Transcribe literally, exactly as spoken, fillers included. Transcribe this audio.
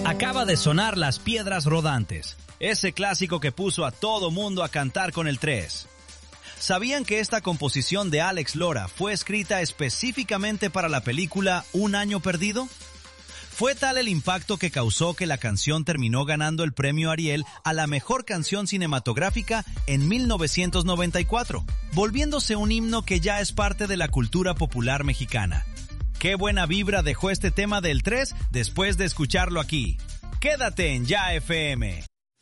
Acaba de sonar Las Piedras Rodantes, ese clásico que puso a todo mundo a cantar con el tres. ¿Sabían que esta composición de Alex Lora fue escrita específicamente para la película Un Año Perdido? Fue tal el impacto que causó que la canción terminó ganando el premio Ariel a la mejor canción cinematográfica en mil novecientos noventa y cuatro, volviéndose un himno que ya es parte de la cultura popular mexicana. Qué buena vibra dejó este tema del tres después de escucharlo aquí. Quédate en Ya F M.